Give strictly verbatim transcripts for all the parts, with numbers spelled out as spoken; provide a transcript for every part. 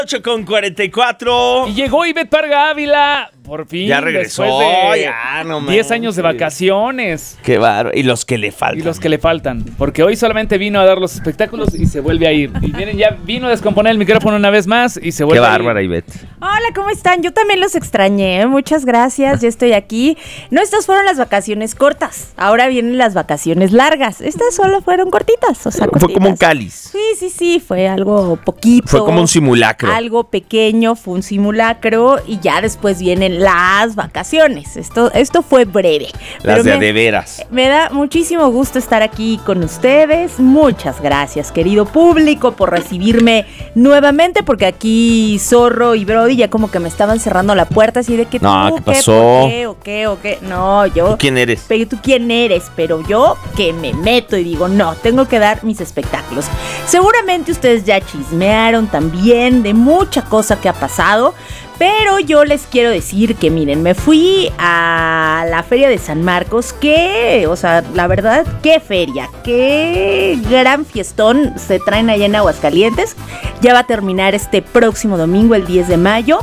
ocho con cuarenta y cuatro. Y llegó Ivette Parga Ávila, por fin. Ya regresó, después de ya, no diez manches. años de vacaciones. Qué bárbaro. Y los que le faltan. Y los que le faltan. Porque hoy solamente vino a dar los espectáculos y se vuelve a ir. Y miren, ya vino a descomponer el micrófono una vez más y se vuelve Qué a ir. bárbara, Ivette. Hola, ¿cómo están? Yo también los extrañé, muchas gracias, ya estoy aquí. No, estas fueron las vacaciones cortas, ahora vienen las vacaciones largas. Estas solo fueron cortitas, o sea, Fue cortitas. como un cáliz. Sí, sí, sí, fue algo poquito. Fue como un simulacro. Algo pequeño, fue un simulacro y ya después vienen las vacaciones. Esto, esto fue breve. Las pero de me, a de veras. Me da muchísimo gusto estar aquí con ustedes. Muchas gracias, querido público, por recibirme nuevamente, porque aquí Zorro y Brody ya como que me estaban cerrando la puerta así de que No, tú, ¿qué pasó? ¿Por qué? ¿O qué? ¿O qué? No, yo... ¿Tú quién eres? Pero tú quién eres, pero yo que me meto y digo, no, tengo que dar mis espectáculos. Seguramente ustedes ya chismearon también de mucha cosa que ha pasado, pero yo les quiero decir que miren, me fui a la feria de San Marcos, que, o sea, la verdad, qué feria, qué gran fiestón se traen allá en Aguascalientes. Ya va a terminar este próximo domingo, el diez de mayo.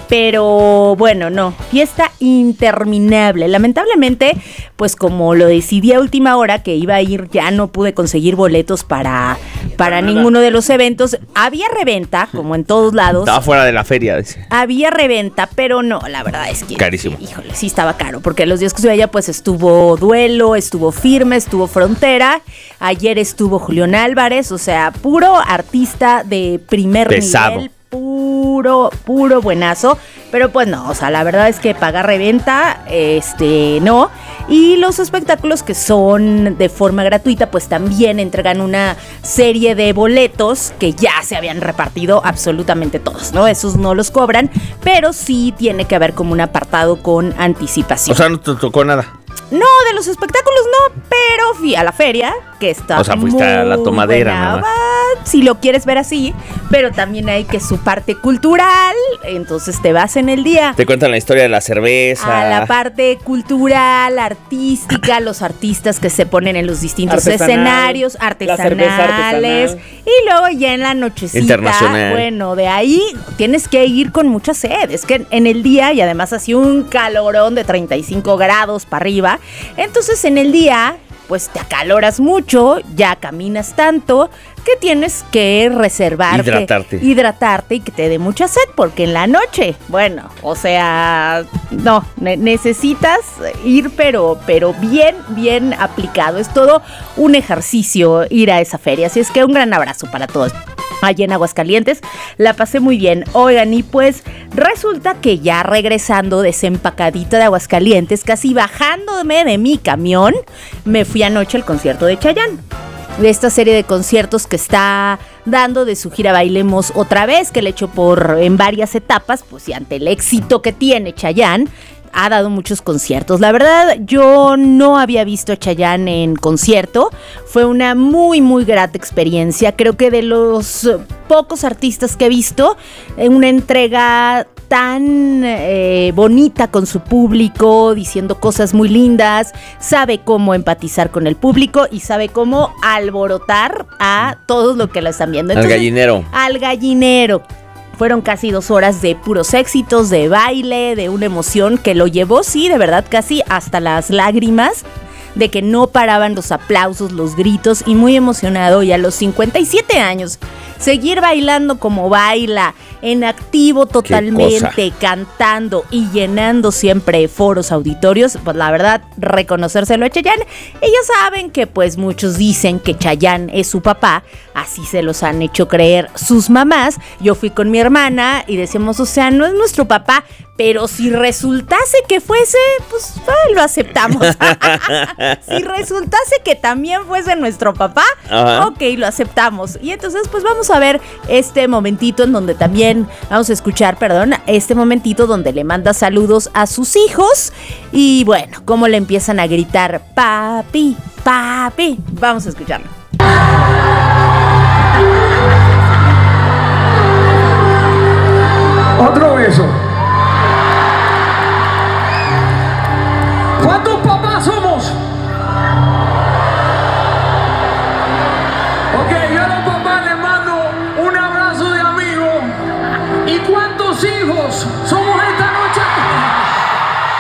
Pero bueno, no, fiesta interminable. Lamentablemente, pues como lo decidí a última hora que iba a ir, ya no pude conseguir boletos para, para ninguno de los eventos. Había reventa, como en todos lados. Estaba fuera de la feria. Dice. Había reventa, pero no, la verdad es que... Carísimo. Híjole, sí estaba caro, porque los días que estuve allá, pues estuvo Duelo, estuvo Firme, estuvo Frontera. Ayer estuvo Julián Álvarez, o sea, puro artista de primer Pesado. nivel. Puro, puro buenazo. Pero pues no, o sea, la verdad es que pagar reventa, este, no. Y los espectáculos que son de forma gratuita, pues también entregan una serie de boletos que ya se habían repartido absolutamente todos, ¿no? Esos no los cobran, pero sí tiene que haber como un apartado con anticipación. O sea, no te tocó nada. No, de los espectáculos no, pero fui a la feria, que está O sea, fuiste a la muy tomadera, buena, nada más. va, si lo quieres ver así, pero también hay que su parte cultural, entonces te vas en el día Te cuentan la historia de la cerveza. a la parte cultural, artística, los artistas que se ponen en los distintos Artesanal, escenarios, la cerveza artesanales, artesanal. y luego ya en la nochecita, Internacional. bueno, de ahí tienes que ir con mucha sed, es que en el día, y además hacía un calorón de treinta y cinco grados para arriba, entonces en el día pues te acaloras mucho, ya caminas tanto que tienes que reservarte, Hidratarte. hidratarte y que te dé mucha sed, porque en la noche, bueno, o sea, no, ne- necesitas ir pero, pero bien, bien aplicado. Es todo un ejercicio ir a esa feria, así es que un gran abrazo para todos. Allá en Aguascalientes, la pasé muy bien. Oigan, y pues resulta que ya regresando desempacadita de Aguascalientes, casi bajándome de mi camión, me fui anoche al concierto de Chayanne. De esta serie de conciertos que está dando de su gira Bailemos Otra Vez, que le he hecho por en varias etapas, pues y ante el éxito que tiene Chayanne, ha dado muchos conciertos. La verdad, yo no había visto a Chayanne en concierto. Fue una muy, muy grata experiencia. Creo que de los pocos artistas que he visto, en una entrega tan eh, bonita con su público, diciendo cosas muy lindas, sabe cómo empatizar con el público y sabe cómo alborotar a todos los que lo están viendo. Al Entonces, gallinero. Al gallinero. Fueron casi dos horas de puros éxitos, de baile, de una emoción que lo llevó, sí, de verdad, casi hasta las lágrimas, de que no paraban los aplausos, los gritos, y muy emocionado. Y a los cincuenta y siete años, seguir bailando como baila, en activo totalmente, cantando y llenando siempre foros, auditorios, pues la verdad, reconocérselo a Chayanne. Ellos saben que pues muchos dicen que Chayanne es su papá, así se los han hecho creer sus mamás. Yo fui con mi hermana y decíamos, o sea, no es nuestro papá, pero si resultase que fuese, pues eh, lo aceptamos. Si resultase que también fuese nuestro papá, Ajá. ok, lo aceptamos. Y entonces pues vamos a ver este momentito en donde también, vamos a escuchar, perdón, este momentito donde le manda saludos a sus hijos. Y bueno, cómo le empiezan a gritar, papi, papi. Vamos a escucharlo. Otro beso. ¿Cuántos papás somos? Ok, yo a los papás les mando un abrazo de amigo somos, somos.